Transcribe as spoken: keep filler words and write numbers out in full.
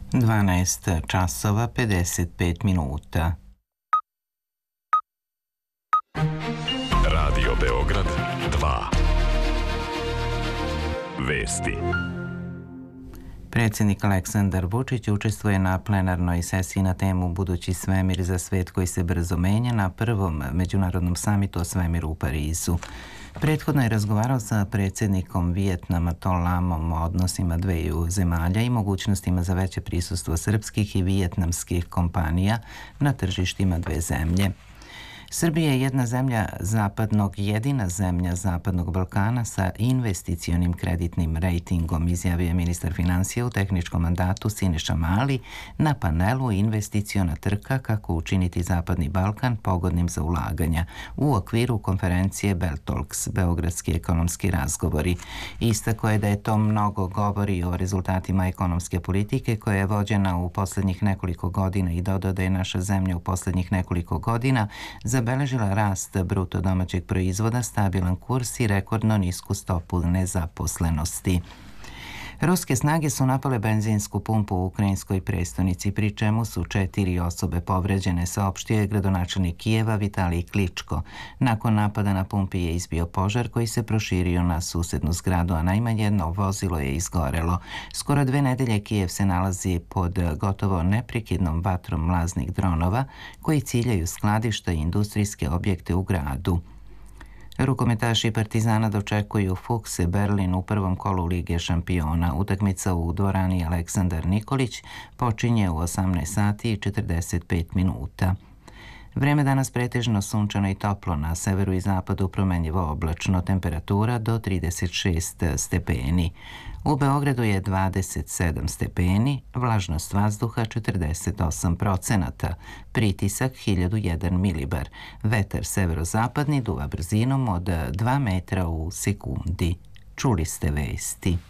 dvanaest časova pedeset pet minuta. Radio Beograd dva. Vesti. Predsjednik Aleksandar Vučić učestvuje na plenarnoj sesiji na temu Budući svemir za svet koji se brzo menja na prvom međunarodnom samitu o svemiru u Parizu. Prethodno je razgovarao sa predsjednikom Vijetnama To Lamom o odnosima dveju zemalja i mogućnostima za veće prisustvo srpskih i vijetnamskih kompanija na tržištima dve zemlje. Srbija je jedna zemlja zapadnog, jedina zemlja Zapadnog Balkana sa investicionim kreditnim rejtingom, izjavio je ministar financija u tehničkom mandatu Siniša Mali na panelu Investiciona trka kako učiniti Zapadni Balkan pogodnim za ulaganja u okviru konferencije Beltalks, Beogradski ekonomski razgovori. Istakao je da je to mnogo govori o rezultatima ekonomske politike koja je vođena u posljednjih nekoliko godina i dodao da je naša zemlja u posljednjih nekoliko godina za zabeležila rast bruto domaćeg proizvoda, stabilan kurs i rekordno nisku stopu nezaposlenosti. Ruske snage su napale benzinsku pumpu u ukrajinskoj prestonici, pri čemu su četiri osobe povređene, saopštio je gradonačelnik Kijeva Vitalij Kličko. Nakon napada na pumpi je izbio požar koji se proširio na susednu zgradu, a najmanje jedno vozilo je izgorelo. Skoro dve nedelje Kijev se nalazi pod gotovo neprekidnom vatrom mlaznih dronova koji ciljaju skladišta i industrijske objekte u gradu. Rukometaši Partizana dočekuju Fukse Berlin u prvom kolu Lige šampiona. Utakmica u dvorani Aleksandar Nikolić počinje u osamnaest sati i četrdeset pet minuta. Vreme danas pretežno sunčano i toplo, na severu i zapadu promenljivo oblačno, temperatura do trideset šest stepeni. U Beogradu je dvadeset sedam stepeni, vlažnost vazduha četrdeset osam procenata, pritisak hiljadu jedan milibar, vetar severozapadni duva brzinom od dva metra u sekundi. Čuli ste vesti.